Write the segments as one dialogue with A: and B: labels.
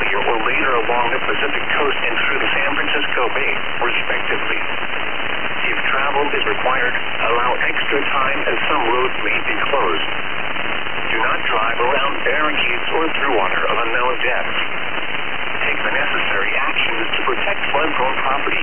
A: earlier or later along the Pacific coast and through the San Francisco Bay, respectively. If travel is required, allow extra time as some roads may be closed. Do not drive around barricades or through water of unknown depth. Take the necessary actions to protect flood-prone property.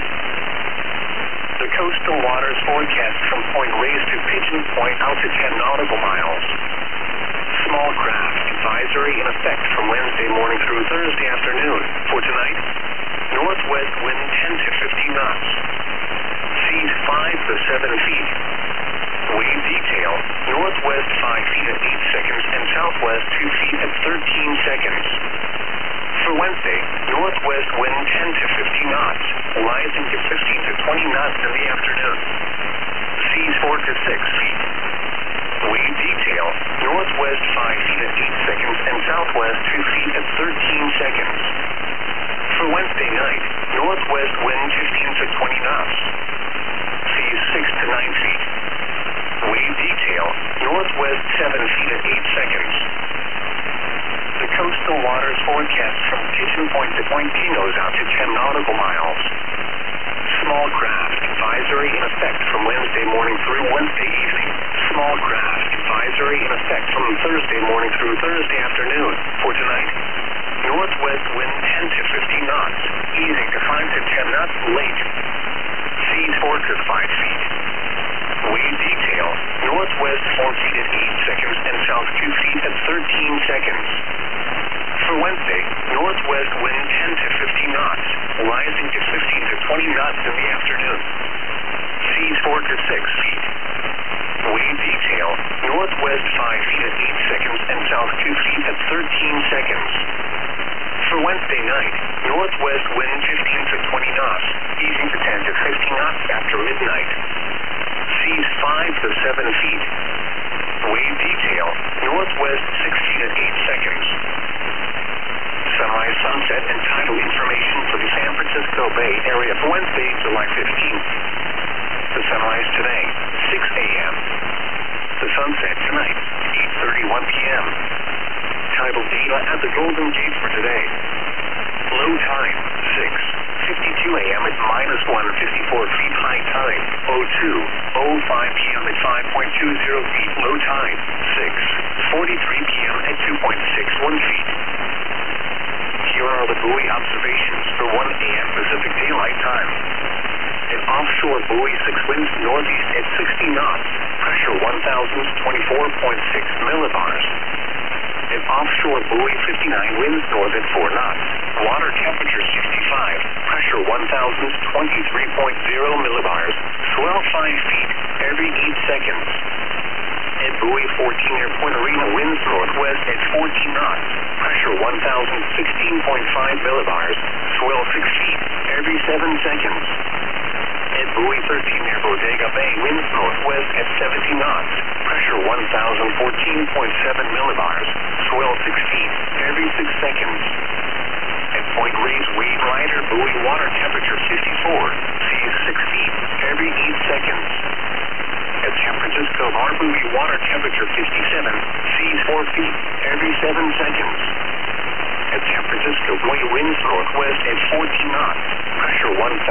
A: The coastal waters forecast from Point Reyes to Pigeon Point out to 10 nautical miles. Small craft advisory in effect from Wednesday morning through Thursday afternoon. For tonight, northwest wind 10 to 15 knots. Seas 5 to 7 feet. Wave detail, northwest 5 feet at 8 seconds and southwest 2 feet at 13 seconds. For Wednesday, northwest wind 10 to 15 knots, rising to 15 to 20 knots in the afternoon. Seas 4 to 6 feet. Wave detail, northwest 5 feet at 8 seconds and southwest 2 feet at 13 seconds. For Wednesday night, northwest wind 15 to 20 knots. Seas 6 to 9 feet. Wave detail, northwest 7 feet at 8 seconds. The coastal waters forecast from Pigeon Point to Point Pinos out to 10 nautical miles. Small craft advisory in effect from Wednesday morning through Wednesday evening. Small craft advisory in effect from Thursday morning through Thursday afternoon. For tonight, northwest wind 10 to 15 knots, easing to 5 to 10 knots late. Seas 4 to 5 feet. Wave detail, northwest 4 feet at 8 seconds and south 2 feet at 13 seconds. For Wednesday, northwest wind 10 to 15 knots, rising to 15 to 20 knots in the afternoon. Seas 4 to 6 feet. Wave detail, northwest 5 feet at 8 seconds and south 2 feet at 13 seconds. For Wednesday night, northwest wind 15 to 20 knots, easing to 10 to 15 knots after midnight. Seas 5 to 7 feet. Wave detail, northwest 6 feet at 8 seconds. Sunrise, sunset, and tidal information for the San Francisco Bay Area for Wednesday, July 15th. The sunrise today, 6 a.m. The sunset tonight, 8:31 p.m. Tidal data at the Golden Gate for today. Low tide, 6:52 a.m. at -154 feet. High tide, 02:05 p.m. at 5.20 feet. Low tide, 6:43 p.m. at 2.61 feet. Here are the buoy observations for 1 a.m. Pacific Daylight Time. An offshore buoy 6 winds northeast at 60 knots, pressure 1,024.6 millibars. An offshore buoy 59 winds north at 4 knots. Water temperature 65, pressure 1,023.0 millibars, swell 5 feet every 8 seconds. At buoy 14 near Point Arena, winds northwest at 14 knots, pressure 1,016.5 millibars, swell 6 feet every 7 seconds. At buoy 13 near Bodega Bay, winds northwest at 70 knots, pressure 1,014.7 millibars, swell 6 feet every 6 seconds. At Point Reyes, wave rider, buoy water temperature 54, seas 6 feet every 8 seconds. At San Francisco Bar, buoy water temperature 57, seas 4 feet every 7 seconds. At San Francisco, buoy winds northwest at 14 knots, pressure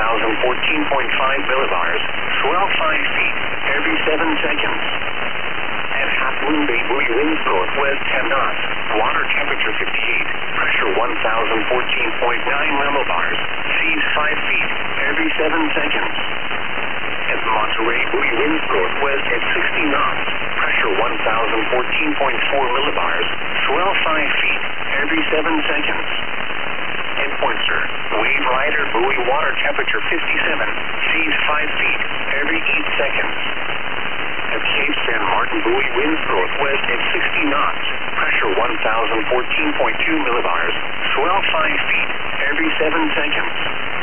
A: 1,014.5 millibars, swell 5 feet every 7 seconds. At Half Moon Bay, buoy winds northwest 10 knots, water temperature 58, pressure 1,014.9 millibars, seas 5 feet every 7 seconds. At Monterey, buoy winds northwest at 60 knots, pressure 1,014.4 millibars, swell 5 feet every 7 seconds. At Pointer, wave rider, buoy water temperature 57, seas 5 feet every 8 seconds. At Cape San Martin, buoy winds northwest at 60 knots, pressure 1,014.2 millibars, swell 5 feet every 7 seconds.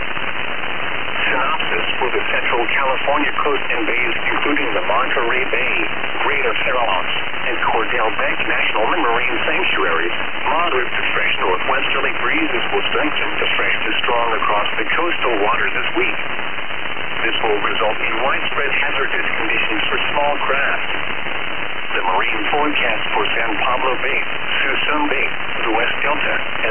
A: Synopsis for the Central California coast and bays, including the Monterey Bay, Greater Farallons, and Cordell Bank National Marine Sanctuary. Moderate to fresh northwesterly breezes will strengthen to fresh to strong across the coastal waters this week. This will result in widespread hazardous conditions for small craft. The marine forecast for San Pablo Bay, Suisun Bay, the West Delta,